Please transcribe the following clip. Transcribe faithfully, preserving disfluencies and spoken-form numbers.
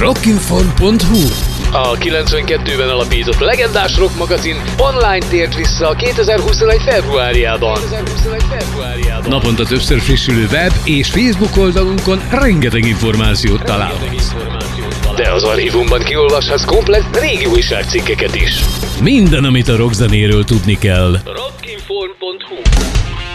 rockinform pont hu. A kilencvenkettőben alapított legendás rock magazin online tért vissza a kétezer-huszonegy februárjában. Naponta többször frissülő web és Facebook oldalunkon rengeteg információt találhatsz. De az archívumban kiolvashatsz komplett régi újságcikkeket is. Minden, amit a rockzenéről tudni kell.